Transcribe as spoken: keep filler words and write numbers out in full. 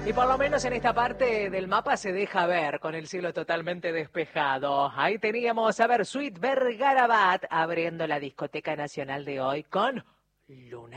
Y por lo menos en esta parte del mapa se deja ver con el cielo totalmente despejado. Ahí teníamos, a ver, Sweet Bergarabat abriendo la discoteca nacional de hoy con Luna.